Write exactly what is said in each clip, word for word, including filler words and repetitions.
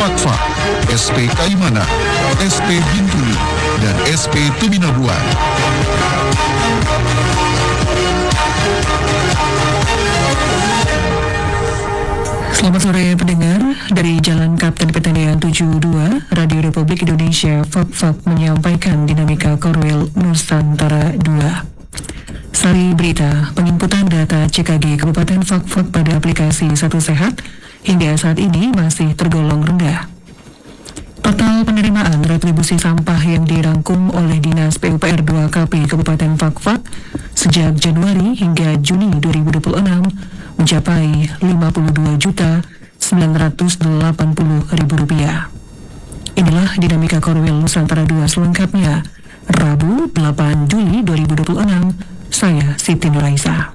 Fakfak, S P Kaimana, S P Bintulu, dan S P Tubinabuan. Selamat sore pendengar, dari Jalan Kapten Petendian tujuh puluh dua, Radio Republik Indonesia Fakfak menyampaikan dinamika Korwil Nusantara dua. Sari berita, penginputan data C K G Kabupaten Fakfak pada aplikasi Satu Sehat hingga saat ini masih tergolong rendah. Total penerimaan retribusi sampah yang dirangkum oleh Dinas P U P R dua K P Kabupaten Fakfak sejak Januari hingga Juni dua ribu dua puluh enam mencapai lima puluh dua juta sembilan ratus delapan puluh ribu rupiah. Inilah dinamika Korwil Nusantara dua selengkapnya, Rabu delapan Juli dua ribu dua puluh enam. Saya Siti Nuraisa.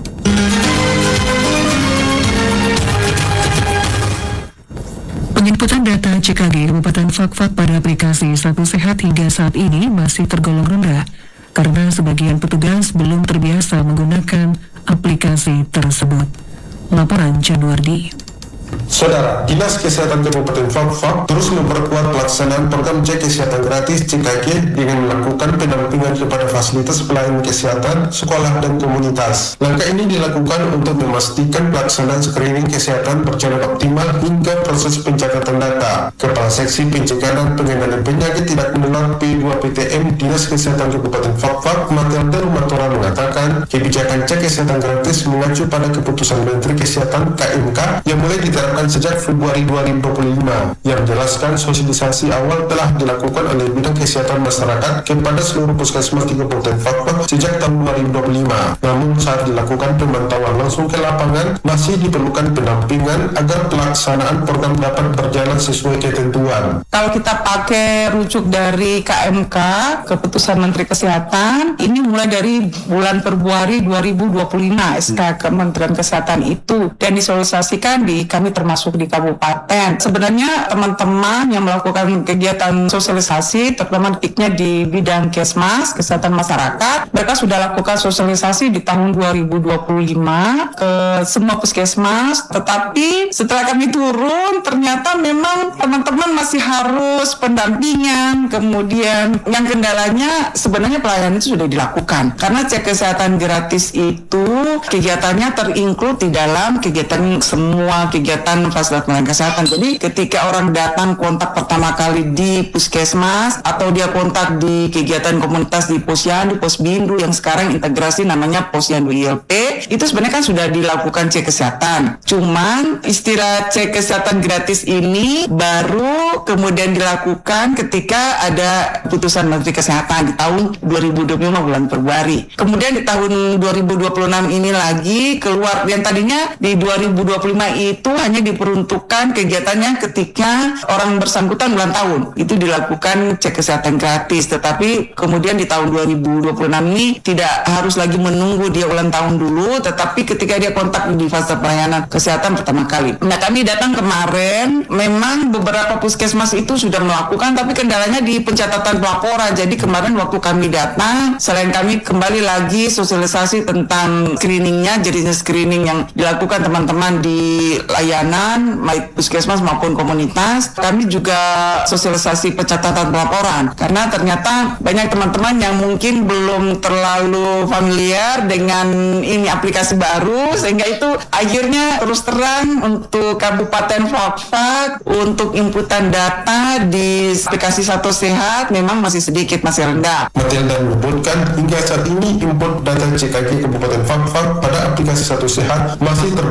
Penginputan data C K G Kabupaten Fakfak pada aplikasi Satu Sehat hingga saat ini masih tergolong rendah karena sebagian petugas belum terbiasa menggunakan aplikasi tersebut. Laporan Januardi. Saudara, Dinas Kesehatan Kabupaten Fakfak terus memperkuat pelaksanaan program cek kesehatan gratis C K G dengan melakukan pendampingan kepada fasilitas pelayanan kesehatan, sekolah, dan komunitas. Langkah ini dilakukan untuk memastikan pelaksanaan screening kesehatan berjalan optimal hingga proses pencatatan data. Kepala Seksi Pencegahan dan Pengendalian Penyakit Tidak Menular P dua P T M Dinas Kesehatan Kabupaten Fakfak, Matilda Rumatora mengatakan, kebijakan cek kesehatan gratis mengacu pada keputusan Menteri Kesehatan K M K yang mulai diterapkan sejak Februari dua ribu dua puluh lima, yang menjelaskan sosialisasi awal telah dilakukan oleh bidang kesehatan masyarakat kepada seluruh puskesmas di Kabupaten Fakfak sejak tahun dua ribu dua puluh lima. Namun saat dilakukan pemantauan langsung ke lapangan, masih diperlukan pendampingan agar pelaksanaan program dapat berjalan sesuai ketentuan. Kalau kita pakai rujuk dari K M K, Keputusan Menteri Kesehatan, ini mulai dari bulan Februari dua ribu dua puluh lima S K Kementerian Kesehatan itu, dan disosialisasikan di kami termasuk di kabupaten. Sebenarnya teman-teman yang melakukan kegiatan sosialisasi, terutama titiknya di bidang Kesmas, kesehatan masyarakat, mereka sudah lakukan sosialisasi di tahun dua ribu dua puluh lima ke semua puskesmas, tetapi setelah kami turun, ternyata memang teman-teman masih harus pendampingan, kemudian yang kendalanya sebenarnya pelayanan itu sudah dilakukan. Karena cek kesehatan gratis itu kegiatannya terinclude di dalam kegiatan semua kegiatan fasilitas pelayanan kesehatan. Jadi ketika orang datang kontak pertama kali di puskesmas atau dia kontak di kegiatan komunitas di Posyandu, Posbindu yang sekarang integrasi namanya Posyandu I L P, itu sebenarnya kan sudah dilakukan cek kesehatan. Cuman istilah cek kesehatan gratis ini baru kemudian dilakukan ketika ada putusan Menteri Kesehatan di tahun dua ribu dua puluh lima bulan Februari. Kemudian di tahun dua ribu dua puluh enam ini lagi keluar, yang tadinya di dua ribu dua puluh lima itu hanya diperuntukkan kegiatannya ketika orang bersangkutan ulang tahun, itu dilakukan cek kesehatan gratis. Tetapi kemudian di tahun dua ribu dua puluh enam ini tidak harus lagi menunggu dia ulang tahun dulu, tetapi ketika dia kontak di fase pelayanan kesehatan pertama kali. Nah, kami datang kemarin, memang beberapa puskesmas itu sudah melakukan, tapi kendalanya di pencatatan pelaporan. Jadi kemarin waktu kami datang, selain kami kembali lagi sosialisasi tentang screeningnya, jadinya screening yang dilakukan teman-teman di layanan, baik puskesmas maupun komunitas, kami juga sosialisasi pencatatan pelaporan. Karena ternyata banyak teman-teman yang mungkin belum terlalu familiar dengan ini aplikasi baru, sehingga itu akhirnya terus terang untuk Kabupaten Fakfak untuk inputan data di aplikasi Satu Sehat memang masih sedikit, masih rendah. Matilda menyebutkan hingga saat ini input data C K G Kabupaten Fakfak pada aplikasi Satu Sehat masih terbatas